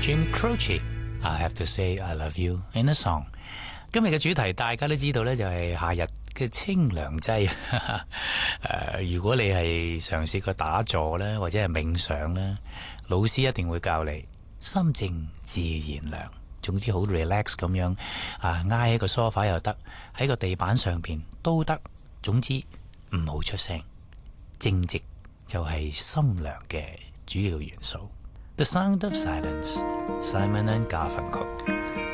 Jim Croce，I have to say I love you in a song。今日嘅主題大家都知道呢，就係夏日嘅清涼劑。如果你係嘗試過打坐呢，或者係冥想呢，老師一定會教你心靜自然涼。總之好 relax 咁樣挨喺個梳化又得，喺個地板上邊都得。總之唔好出聲，正直就係心涼嘅主要元素。The Sound of Silence， Simon and Garfunkel。